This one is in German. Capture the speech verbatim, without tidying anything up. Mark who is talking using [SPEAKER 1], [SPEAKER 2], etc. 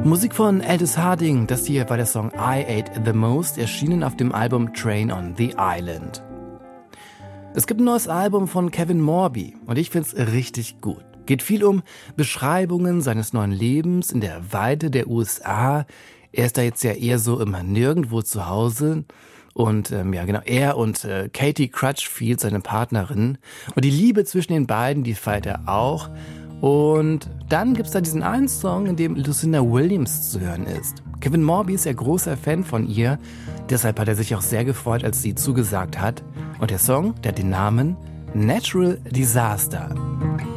[SPEAKER 1] Musik von Aldous Harding, das hier war der Song I Ate the Most, erschienen auf dem Album Train on the Island. Es gibt ein neues Album von Kevin Morby und ich find's richtig gut. Geht viel um Beschreibungen seines neuen Lebens in der Weite der U S A. Er ist da jetzt ja eher so immer nirgendwo zu Hause. Und ähm, ja genau, er und äh, Katie Crutchfield, seine Partnerin. Und die Liebe zwischen den beiden, die feiert er auch. Und dann gibt's da diesen einen Song, in dem Lucinda Williams zu hören ist. Kevin Morby ist ja großer Fan von ihr. Deshalb hat er sich auch sehr gefreut, als sie zugesagt hat. Und der Song, der hat den Namen Natural Disaster.